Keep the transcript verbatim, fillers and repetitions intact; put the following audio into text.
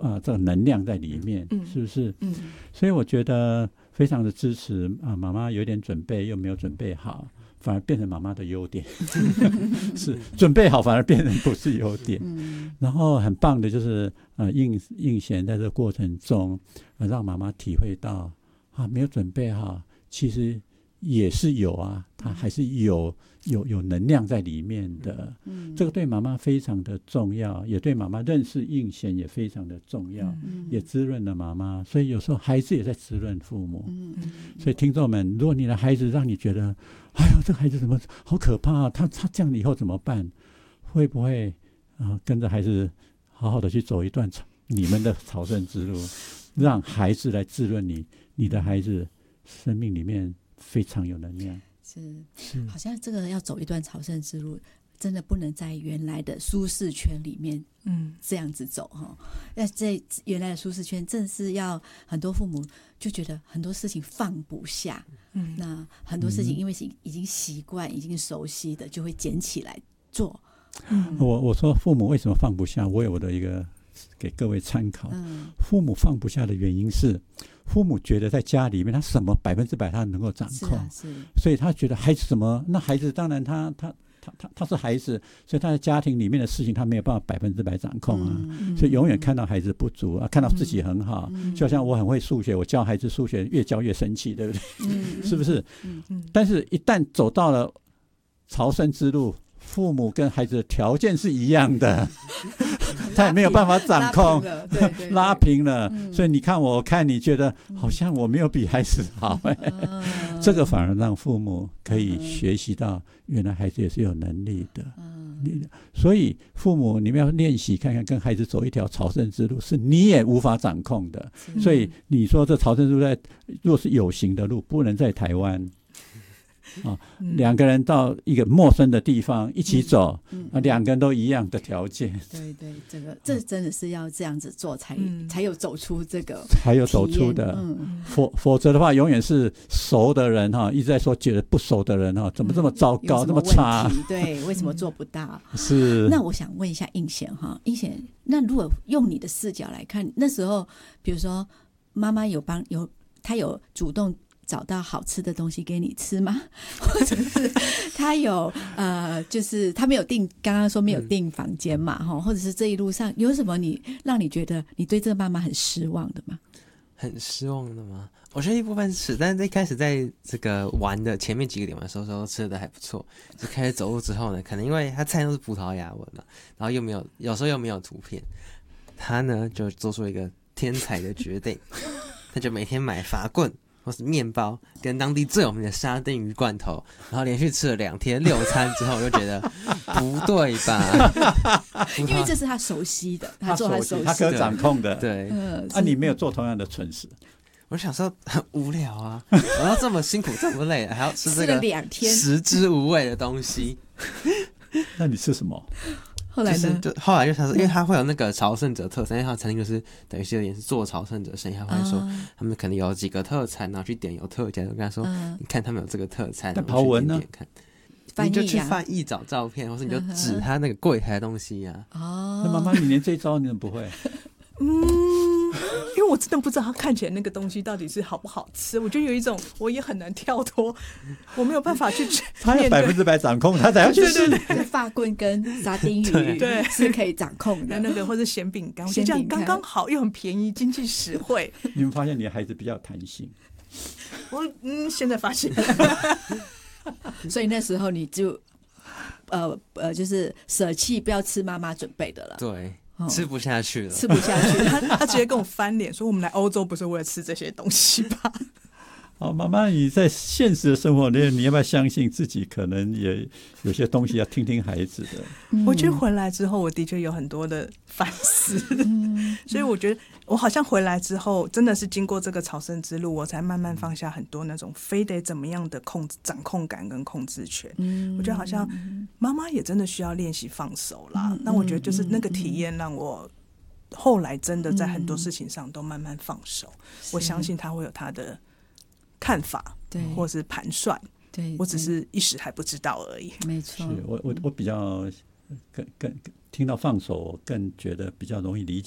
呃这个能量在里面， 嗯、 是不是？ 嗯， 所以我觉得非常的支持啊，妈妈有点准备又没有准备好，反而变成妈妈的优点。是准备好反而变成不是优点。 嗯、 然后很棒的就是呃应应贤在这个过程中、呃、让妈妈体会到啊，没有准备好其实也是有啊，它还是有有有能量在里面的。嗯，这个对妈妈非常的重要，也对妈妈认识应贤也非常的重要，嗯、也滋润了妈妈。所以有时候孩子也在滋润父母。嗯，所以听众们，如果你的孩子让你觉得，哎呦，这个孩子怎么好可怕啊，他他这样以后怎么办？会不会啊、呃，跟着孩子好好的去走一段你们的朝圣之路，让孩子来滋润你，你的孩子生命里面非常有能量。 是是，好像这个要走一段朝圣之路，真的不能在原来的舒适圈里面，嗯，这样子走哈。那在原来的舒适圈，正是要很多父母就觉得很多事情放不下，嗯，那很多事情因为已经习惯、已经熟悉的，就会捡起来做。嗯， 我我说父母为什么放不下，我有我的一个给各位参考。嗯，父母放不下的原因是，父母觉得在家里面他什么百分之百他能够掌控，是啊，是，所以他觉得孩子什么，那孩子当然他他他他他是孩子，所以他在家庭里面的事情他没有办法百分之百掌控啊，嗯、所以永远看到孩子不足啊，看到自己很好，嗯、就像我很会数学，我教孩子数学越教越生气，对不对？嗯、是不是？嗯嗯、但是一旦走到了朝圣之路，父母跟孩子的条件是一样的，他也没有办法掌控，拉平了，对对对拉平了嗯、所以你看我看你觉得好像我没有比孩子好、欸嗯、这个反而让父母可以学习到原来孩子也是有能力的、嗯、所以父母你们要练习看看，跟孩子走一条朝圣之路是你也无法掌控的，所以你说这朝圣之路在若是有形的路，不能在台湾啊，两个人到一个陌生的地方一起走，嗯嗯、啊，两个人都一样的条件。 对对，这个这真的是要这样子做才、嗯、才有走出这个， 才有走出的。嗯、否否则的话，永远是熟的人哈，一直在说觉得不熟的人哈，怎么这么糟糕， 嗯、 这么差？ 对，为什么做不到？ 是。 那我想问一下应贤哈，应贤，那如果用你的视角来看，那时候比如说妈妈有帮有，她有主动找到好吃的东西给你吃吗？或者是他有呃，就是他没有订，刚刚说没有订房间嘛，哈、嗯，或者是这一路上有什么你让你觉得你对这个妈妈很失望的吗？ 很失望的吗？我觉得一部分是，但是一开始在这个玩的前面几个点玩的时候，时候吃的还不错，就开始走路之后呢，可能因为他菜都是葡萄牙文嘛，然后又没有，有时候又没有图片，他呢就做出一个天才的决定，他就每天买法棍或是面包跟当地最有名的沙丁鱼罐头，然后连续吃了两天六餐之后，我就觉得不对吧？ 因为这是他熟悉的，他做他熟悉的， 他可掌控的。 对， 呃、 啊，你没有做同样的蠢事。 我想说很无聊啊，我要这么辛苦这么累，还要吃这个食之无味的东西。 那你吃什么？ 后来呢？ 就是、就后来就他说，因为他会有那个朝圣者特产，因为他的餐厅就是等于是有点是做朝圣者生意，他会说、嗯、他们可能有几个特产，然后去点有特价，就跟他说、嗯，你看他们有这个特产， 那葡文呢？ 看，你就去翻译找照片，或是你就指他那个柜台的东西呀、啊。 哦， 那妈妈，你连这一招你怎么不会？ 嗯，因为我真的不知道他看起来那个东西到底是好不好吃，我就有一种我也很难跳脱，我没有办法去他要百分之百掌控，他才要去试。 对对对，法棍跟沙丁鱼对是可以掌控的， 那个或者咸饼干，我觉得这样刚刚好，又很便宜，经济实惠。 你们发现你的孩子比较有弹性？ 我嗯，现在发现所以那时候你就呃呃，就是舍弃不要吃妈妈准备的了。 对。吃不下去了， 吃不下去他他直接跟我翻脸说：“我们来欧洲不是为了吃这些东西吧？” 好，妈妈，你在现实的生活里，你要不要相信自己？可能也有些东西要听听孩子的。 嗯、我觉得回来之后，我的确有很多的反思，嗯、所以我觉得我好像回来之后，真的是经过这个朝圣之路，我才慢慢放下很多那种非得怎么样的控制、掌控感跟控制权。嗯、我觉得好像妈妈也真的需要练习放手啦。嗯、那我觉得就是那个体验让我后来真的在很多事情上都慢慢放手。嗯、我相信他会有他的看法，对，或是盘算，对，我只是一时还不知道而已。 没错， 我我我比较更更听到放手，我更觉得比较容易理